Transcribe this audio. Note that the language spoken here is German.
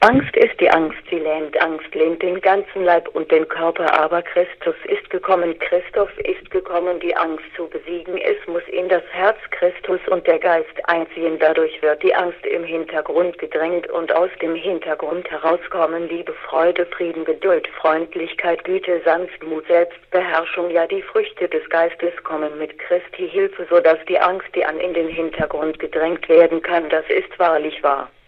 Angst ist die Angst, sie lähmt. Angst lähmt den ganzen Leib und den Körper, aber Christus ist gekommen, Christus ist gekommen, die Angst zu besiegen. Es muss in das Herz Christus und der Geist einziehen. Dadurch wird die Angst im Hintergrund gedrängt und aus dem Hintergrund herauskommen Liebe, Freude, Frieden, Geduld, Freundlichkeit, Güte, Sanftmut, Selbstbeherrschung. Ja, die Früchte des Geistes kommen mit Christi Hilfe, sodass die Angst, die in den Hintergrund gedrängt werden kann, das ist wahrlich wahr.